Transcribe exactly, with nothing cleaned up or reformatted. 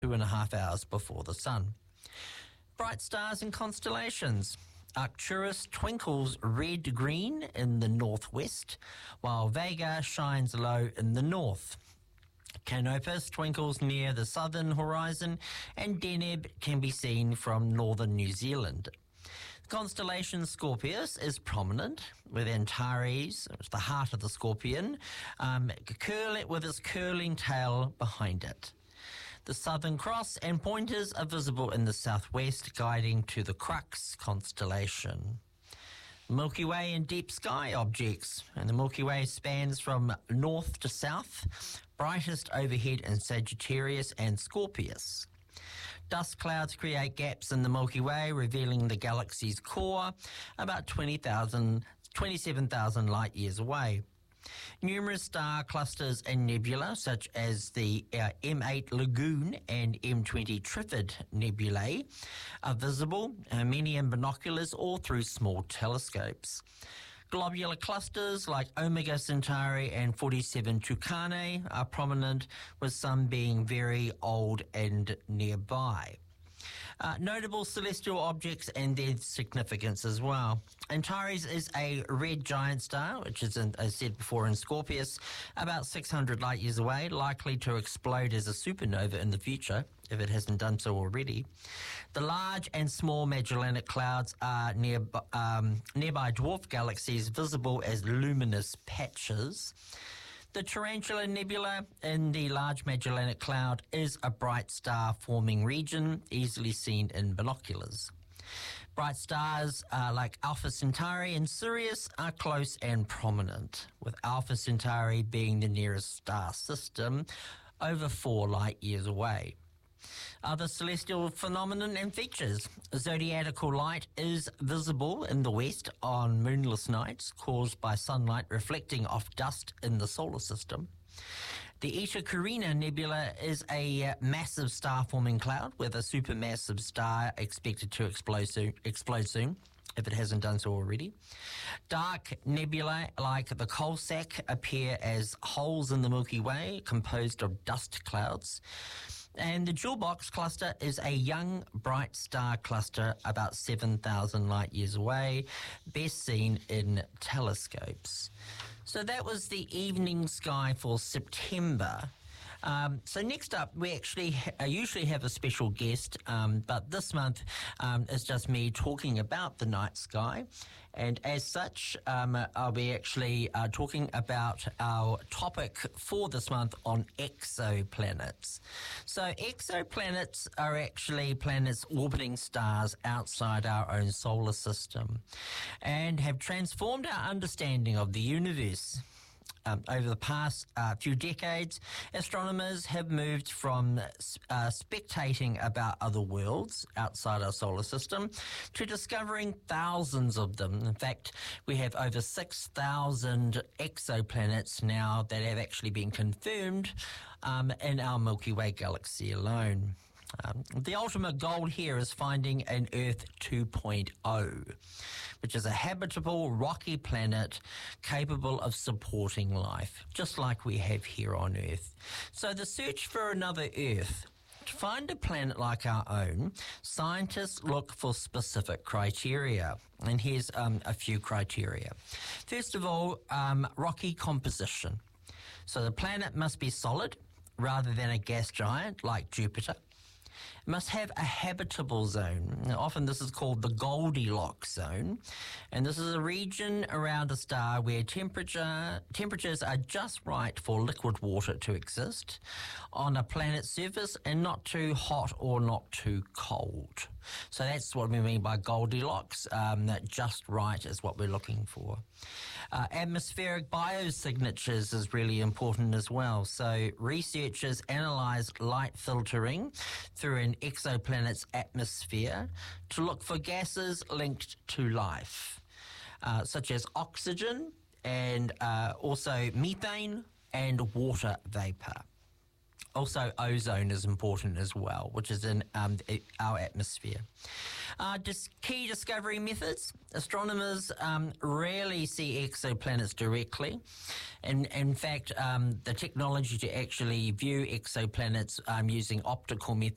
two and a half hours before the sun. Bright stars and constellations. Arcturus twinkles red-green in the northwest, while Vega shines low in the north. Canopus twinkles near the southern horizon, and Deneb can be seen from northern New Zealand. The constellation Scorpius is prominent, with Antares, it's the heart of the scorpion, um, curl with its curling tail behind it. The Southern Cross and pointers are visible in the southwest, guiding to the Crux constellation. Milky Way and deep sky objects, and the Milky Way spans from north to south, brightest overhead in Sagittarius and Scorpius. Dust clouds create gaps in the Milky Way, revealing the galaxy's core about twenty thousand, twenty-seven thousand light years away. Numerous star clusters and nebula, such as the uh, M eight Lagoon and M twenty Trifid nebulae, are visible, uh, many in binoculars or through small telescopes. Globular clusters like Omega Centauri and forty-seven Tucanae are prominent, with some being very old and nearby. Uh, notable celestial objects and their significance as well. Antares is a red giant star, which is, in, as said before, in Scorpius, about six hundred light years away, likely to explode as a supernova in the future, if it hasn't done so already. The large and small Magellanic Clouds are near, um, nearby dwarf galaxies visible as luminous patches. The Tarantula Nebula in the Large Magellanic Cloud is a bright star-forming region, easily seen in binoculars. Bright stars uh, like Alpha Centauri and Sirius are close and prominent, with Alpha Centauri being the nearest star system, over four light years away. Other celestial phenomenon and features. Zodiacal light is visible in the west on moonless nights, caused by sunlight reflecting off dust in the solar system. The Eta Carina Nebula is a uh, massive star-forming cloud with a supermassive star expected to explode soon, explode soon, if it hasn't done so already. Dark nebulae like the Coal Sack appear as holes in the Milky Way composed of dust clouds. And the Jewel Box cluster is a young, bright star cluster about seven thousand light years away, best seen in telescopes. So that was the evening sky for September. Um, so next up, we actually ha- uh, usually have a special guest, um, but this month um, is just me talking about the night sky. And as such, um, I'll be actually uh, talking about our topic for this month on exoplanets. So exoplanets are actually planets orbiting stars outside our own solar system and have transformed our understanding of the universe. Um, over the past uh, few decades, astronomers have moved from uh, spectating about other worlds outside our solar system to discovering thousands of them. In fact, we have over six thousand exoplanets now that have actually been confirmed um, in our Milky Way galaxy alone. Um, the ultimate goal here is finding an Earth two point oh, which is a habitable, rocky planet capable of supporting life, just like we have here on Earth. So the search for another Earth. To find a planet like our own, scientists look for specific criteria. And here's um, a few criteria. First of all, um, rocky composition. So the planet must be solid rather than a gas giant like Jupiter. It must have a habitable zone. Now, often this is called the Goldilocks zone, and this is a region around a star where temperature temperatures are just right for liquid water to exist on a planet's surface, and not too hot or not too cold. So that's what we mean by Goldilocks. Um, that just right is what we're looking for. Uh, atmospheric biosignatures is really important as well. So researchers analyze light filtering through an exoplanet's atmosphere to look for gases linked to life, uh, such as oxygen and uh, also methane and water vapor. Also, ozone is important as well, which is in um, our atmosphere. Uh, just key discovery methods. Astronomers um, rarely see exoplanets directly. And in fact, um, the technology to actually view exoplanets um, using optical methods